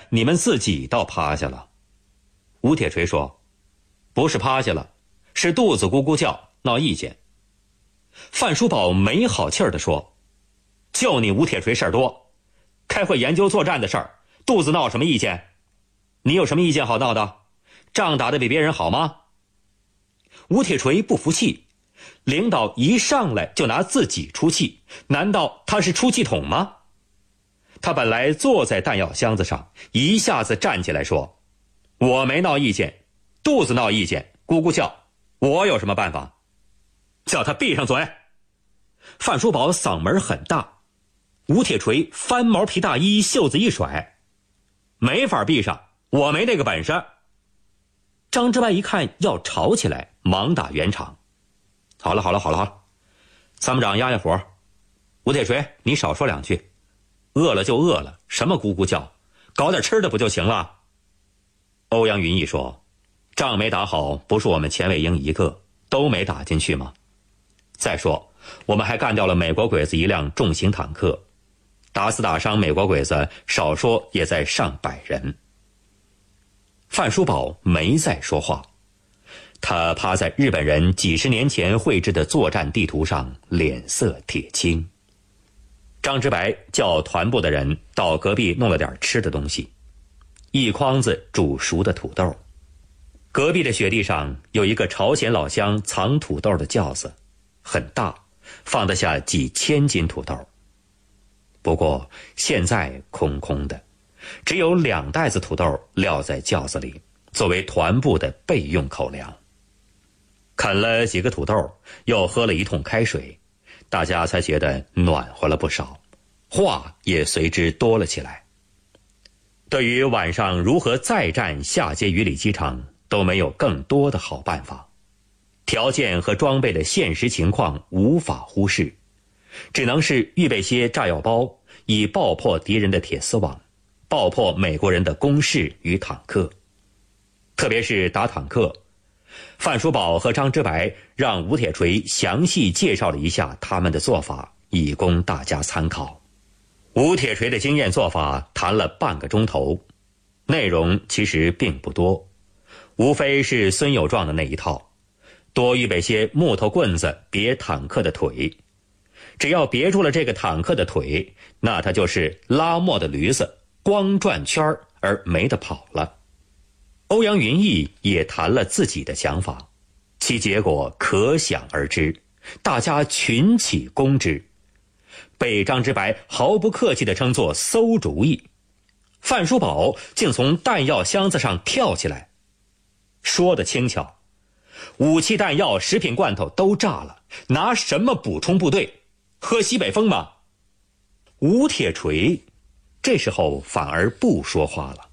你们自己倒趴下了。吴铁锤说，不是趴下了，是肚子咕咕叫，闹意见。范书宝没好气儿地说，就你吴铁锤事儿多，开会研究作战的事儿，肚子闹什么意见？你有什么意见好闹的？仗打得比别人好吗？吴铁锤不服气，领导一上来就拿自己出气，难道他是出气筒吗？他本来坐在弹药箱子上，一下子站起来说，我没闹意见，肚子闹意见，咕咕叫，我有什么办法？叫他闭上嘴。范书宝嗓门很大，吴铁锤翻毛皮大衣袖子一甩，没法闭上，我没那个本事。张之白一看要吵起来，忙打圆场。好了，参谋长压压火，吴铁锤你少说两句，饿了就饿了，什么咕咕叫，搞点吃的不就行了？欧阳云逸说，仗没打好，不是我们钱卫营一个，都没打进去吗？再说我们还干掉了美国鬼子一辆重型坦克，打死打伤美国鬼子少说也在上百人。范书宝没再说话，他趴在日本人几十年前绘制的作战地图上，脸色铁青。张之白叫团部的人到隔壁弄了点吃的东西，一筐子煮熟的土豆。隔壁的雪地上有一个朝鲜老乡藏土豆的窖子，很大，放得下几千斤土豆。不过现在空空的，只有2袋子土豆撂在窖子里，作为团部的备用口粮。啃了几个土豆，又喝了一通开水，大家才觉得暖和了不少，话也随之多了起来。对于晚上如何再战下街鱼里机场，都没有更多的好办法。条件和装备的现实情况无法忽视，只能是预备些炸药包，以爆破敌人的铁丝网，爆破美国人的工事与坦克。特别是打坦克，范书宝和张之白让吴铁锤详细介绍了一下他们的做法，以供大家参考。吴铁锤的经验做法谈了半个钟头，内容其实并不多，无非是孙友壮的那一套，多预备些木头棍子别坦克的腿，只要别住了这个坦克的腿，那它就是拉磨的驴子，光转圈而没得跑了。欧阳云逸也谈了自己的想法，其结果可想而知，大家群起攻之，被张之白毫不客气地称作馊主意。范书宝竟从弹药箱子上跳起来，说得轻巧，武器弹药食品罐头都炸了，拿什么补充部队？喝西北风吗？吴铁锤这时候反而不说话了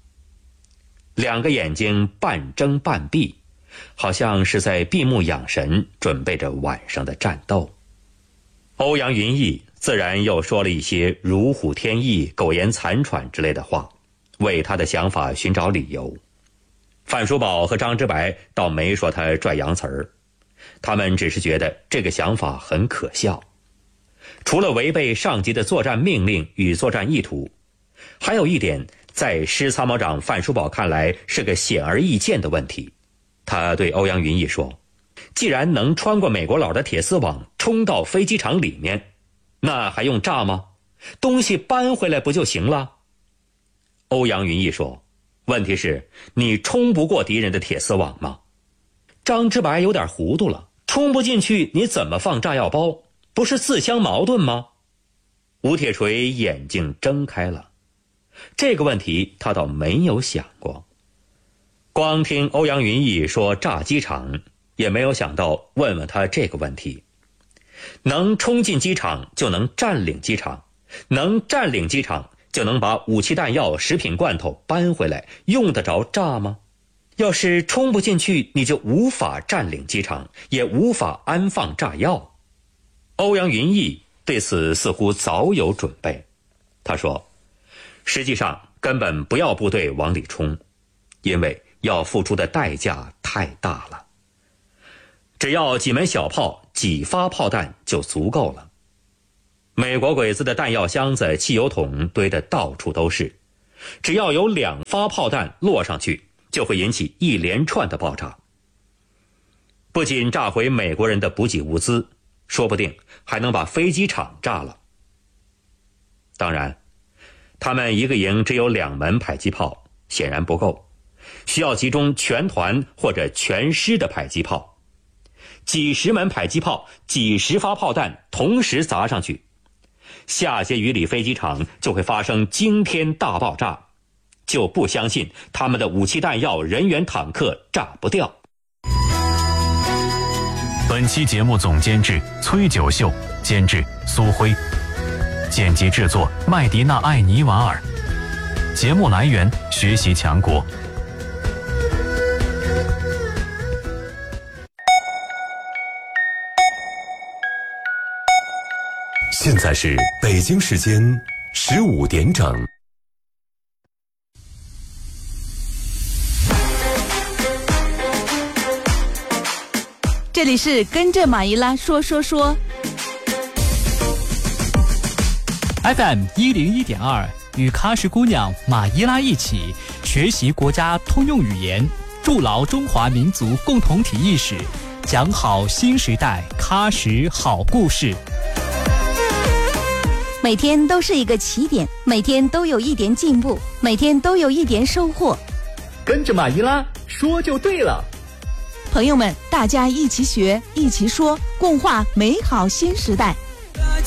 ，2个眼睛半睁半闭，好像是在闭目养神，准备着晚上的战斗。欧阳云逸自然又说了一些如虎添翼、苟延残喘之类的话，为他的想法寻找理由。范书宝和张之白倒没说他拽洋词儿，他们只是觉得这个想法很可笑。除了违背上级的作战命令与作战意图，还有一点在师参谋长范书宝看来是个显而易见的问题。他对欧阳云逸说，既然能穿过美国佬的铁丝网冲到飞机场里面，那还用炸吗？东西搬回来不就行了？欧阳云逸说，问题是你冲不过敌人的铁丝网吗？张之白有点糊涂了，冲不进去你怎么放炸药包？不是自相矛盾吗？吴铁锤眼睛睁开了，这个问题他倒没有想过。光听欧阳云逸说炸机场，也没有想到问问他这个问题。能冲进机场就能占领机场，能占领机场就能把武器弹药食品罐头搬回来，用得着炸吗？要是冲不进去，你就无法占领机场，也无法安放炸药。欧阳云逸对此似乎早有准备，他说，实际上根本不要部队往里冲，因为要付出的代价太大了。只要几门小炮、几发炮弹就足够了。美国鬼子的弹药箱子、汽油桶堆得到处都是， 只要有2发炮弹落上去，就会引起一连串的爆炸。不仅炸毁美国人的补给物资，说不定还能把飞机场炸了。当然，他们一个营只有2门迫击炮，显然不够，需要集中全团或者全师的迫击炮。几十门迫击炮，几十发炮弹同时砸上去，下碣隅里飞机场就会发生惊天大爆炸，就不相信他们的武器弹药、人员坦克炸不掉。 本期节目总监制崔九秀，监制苏辉，剪辑制作麦迪娜·艾尼瓦尔。节目来源学习强国。 现在是北京时间15点整。 这里是跟着马伊拉说说说 FM 101.2，与喀什姑娘马伊拉一起学习国家通用语言，筑牢中华民族共同体意识，讲好新时代喀什好故事。 每天都是一个起点，每天都有一点进步，每天都有一点收获。 跟着马伊拉说就对了。 朋友们，大家一起学，一起说，共话美好新时代。